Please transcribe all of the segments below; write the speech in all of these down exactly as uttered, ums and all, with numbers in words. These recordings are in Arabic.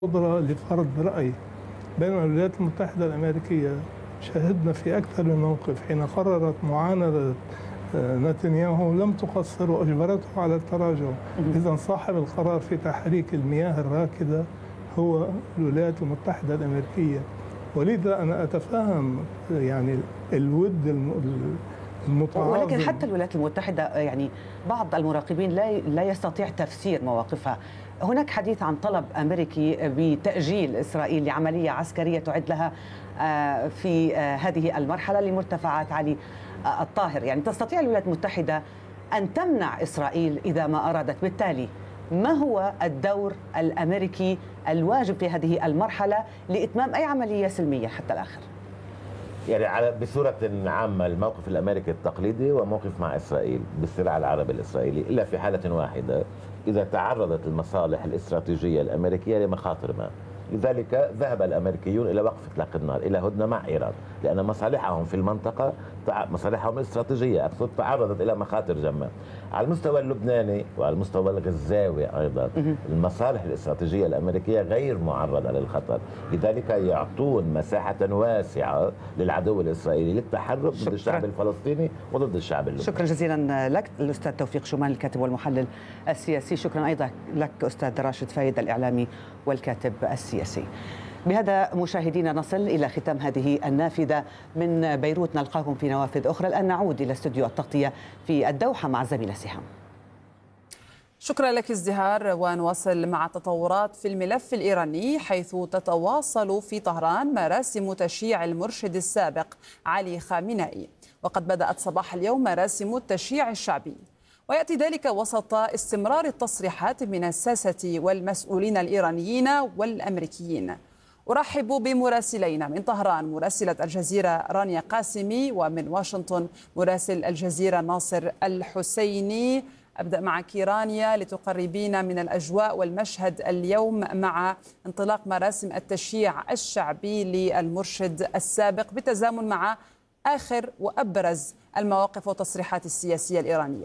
قدرة لفرض رأي. بينما الولايات المتحدة الأمريكية شاهدنا في أكثر من موقف حين قررت معاندة نتنياهو لم تقصر وأجبرته على التراجع. إذا صاحب القرار في تحريك المياه الراكدة هو الولايات المتحدة الأمريكية، ولذا أنا أتفهم يعني الود المتعاظم. ولكن حتى الولايات المتحدة يعني بعض المراقبين لا لا يستطيع تفسير مواقفها. هناك حديث عن طلب أمريكي بتأجيل إسرائيل لعملية عسكرية تعد لها في هذه المرحلة لمرتفعات علي الطاهر. يعني تستطيع الولايات المتحدة أن تمنع إسرائيل إذا ما أرادت. بالتالي ما هو الدور الأمريكي الواجب في هذه المرحلة لإتمام أي عملية سلمية حتى الآخر؟ يعني على بصورة عامة الموقف الأمريكي التقليدي وموقف مع إسرائيل بالصراع العربي الإسرائيلي، إلا في حالة واحدة إذا تعرضت المصالح الاستراتيجية الأمريكية لمخاطر ما. لذلك ذهب الأمريكيون إلى وقف إطلاق النار، إلى هدنة مع إيران، لأن مصالحهم في المنطقة مصالحهم الاستراتيجية أقصد تعرضت إلى مخاطر جمة. على المستوى اللبناني وعلى المستوى الغزاوي أيضا المصالح الاستراتيجية الأمريكية غير معرضة للخطر، لذلك يعطون مساحة واسعة للعدو الإسرائيلي للتحرك ضد الشعب الفلسطيني وضد الشعب اللبناني. شكرا جزيلا لك الأستاذ توفيق شومان الكاتب والمحلل السياسي. شكرا أيضا لك أستاذ راشد فايد الإعلامي والكاتب السياسي. بهذا مشاهدينا نصل إلى ختام هذه النافذة من بيروت. نلقاكم في نوافذ أخرى. الآن نعود إلى استوديو التغطية في الدوحة مع الزميلة سهام. شكرا لك ازدهار، ونواصل مع تطورات في الملف الإيراني، حيث تتواصل في طهران مراسم تشييع المرشد السابق علي خامنئي، وقد بدأت صباح اليوم مراسم التشييع الشعبي، ويأتي ذلك وسط استمرار التصريحات من الساسة والمسؤولين الإيرانيين والأمريكيين. أرحب بمراسلينا من طهران مراسلة الجزيرة رانيا قاسمي، ومن واشنطن مراسل الجزيرة ناصر الحسيني. أبدأ معك رانيا لتقربينا من الأجواء والمشهد اليوم مع انطلاق مراسم التشييع الشعبي للمرشد السابق بالتزامن مع آخر وأبرز المواقف والتصريحات السياسية الإيرانية.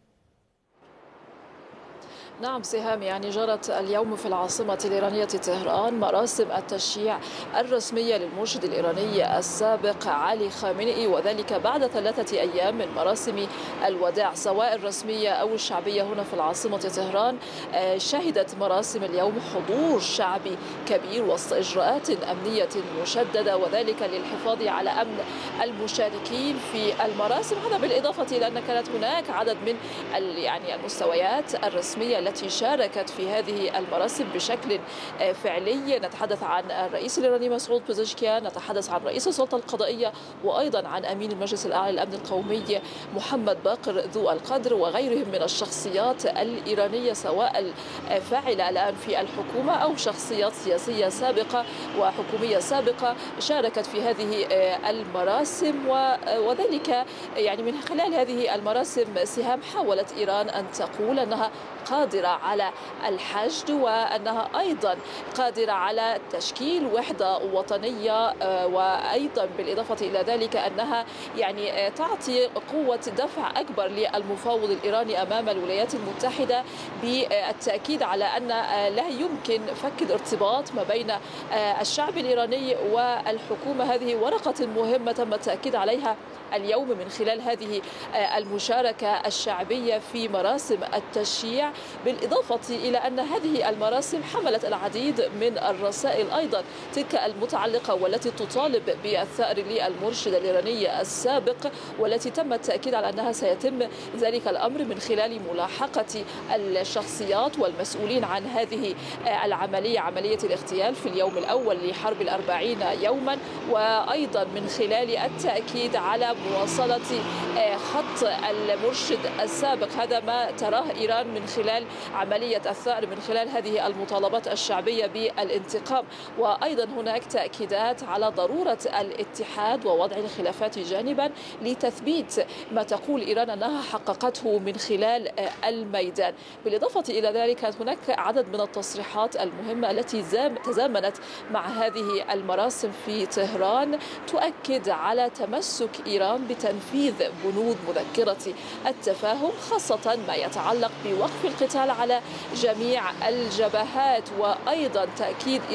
نعم سهام، يعني جرت اليوم في العاصمة الإيرانية طهران مراسم التشييع الرسمية للمرشد الإيراني السابق علي خامنئي، وذلك بعد ثلاثة أيام من مراسم الوداع سواء الرسمية أو الشعبية هنا في العاصمة طهران. شهدت مراسم اليوم حضور شعبي كبير وسط إجراءات أمنية مشددة، وذلك للحفاظ على أمن المشاركين في المراسم. هذا بالإضافة إلى أن كانت هناك عدد من يعني المستويات الرسمية التي شاركت في هذه المراسم بشكل فعلي. نتحدث عن الرئيس الإيراني مسعود بزشكيان، نتحدث عن رئيس السلطة القضائية، وأيضا عن أمين المجلس الأعلى للأمن القومي محمد باقر ذو القدر، وغيرهم من الشخصيات الإيرانية سواء الفاعلة الآن في الحكومة أو شخصيات سياسية سابقة وحكومية سابقة شاركت في هذه المراسم. وذلك يعني من خلال هذه المراسم سهام حاولت إيران أن تقول أنها قادرة على الحشد، وأنها أيضا قادرة على تشكيل وحدة وطنية، وأيضا بالإضافة إلى ذلك أنها يعني تعطي قوة دفع أكبر للمفاوض الإيراني أمام الولايات المتحدة، بالتأكيد على أن لا يمكن فك الارتباط ما بين الشعب الإيراني والحكومة. هذه ورقة مهمة تم التأكيد عليها اليوم من خلال هذه المشاركة الشعبية في مراسم التشييع، بالإضافة إلى أن هذه المراسم حملت العديد من الرسائل أيضا تلك المتعلقة والتي تطالب بالثأر للمرشد الإيراني السابق، والتي تم التأكيد على أنها سيتم ذلك الأمر من خلال ملاحقة الشخصيات والمسؤولين عن هذه العملية، عملية الاغتيال في اليوم الأول لحرب الأربعين يوما، وأيضا من خلال التأكيد على مواصلة خط المرشد السابق. هذا ما تراه إيران من خلال عملية الثأر، من خلال هذه المطالبات الشعبية بالانتقام. وأيضا هناك تأكيدات على ضرورة الاتحاد ووضع الخلافات جانبا لتثبيت ما تقول إيران أنها حققته من خلال الميدان. بالإضافة إلى ذلك كانت هناك عدد من التصريحات المهمة التي تزامنت مع هذه المراسم في طهران تؤكد على تمسك إيران بتنفيذ بنود مذكرة التفاهم، خاصة ما يتعلق بوقف القتال القتال على جميع الجبهات، وأيضا تأكيد